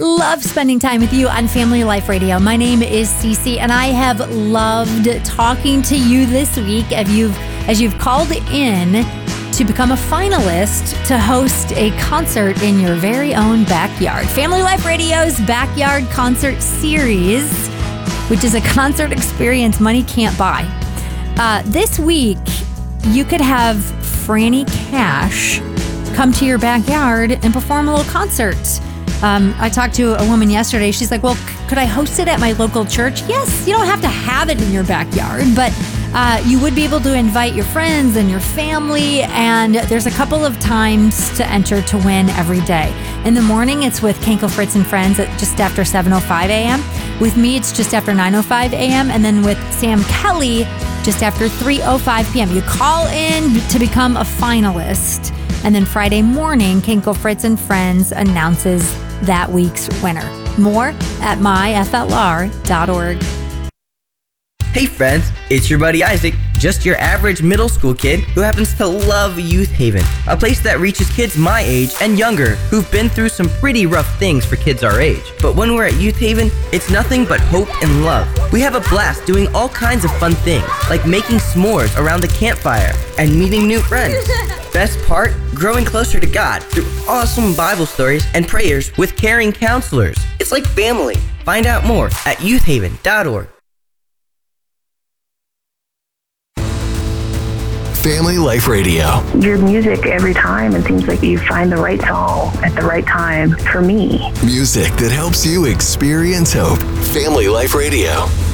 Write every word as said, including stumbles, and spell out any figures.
Love spending time with you on Family Life Radio. My name is Cece, and I have loved talking to you this week as you've, as you've called in to become a finalist to host a concert in your very own backyard. Family Life Radio's Backyard Concert Series, which is a concert experience money can't buy. Uh, this week, you could have Franny Cash come to your backyard and perform a little concert. Um, I talked to a woman yesterday. She's like, well, c- could I host it at my local church? Yes, you don't have to have it in your backyard, but uh, you would be able to invite your friends and your family, and there's a couple of times to enter to win every day. In the morning, it's with Kenkel Fritz and Friends at just after seven oh five a.m. With me, it's just after nine oh five a.m., and then with Sam Kelly, just after three oh five p.m. You call in to become a finalist, and then Friday morning, Kenkel Fritz and Friends announces that week's winner. More at my f l r dot org. Hey friends, it's your buddy Isaac, just your average middle school kid who happens to love Youth Haven, a place that reaches kids my age and younger who've been through some pretty rough things for kids our age. But when we're at Youth Haven, it's nothing but hope and love. We have a blast doing all kinds of fun things, like making s'mores around the campfire and meeting new friends. Best part, growing closer to God through awesome Bible stories and prayers with caring counselors. It's like family. Find out more at youth haven dot org. Family Life Radio. Your music every time, it seems like you find the right song at the right time for me. Music that helps you experience hope. Family Life Radio.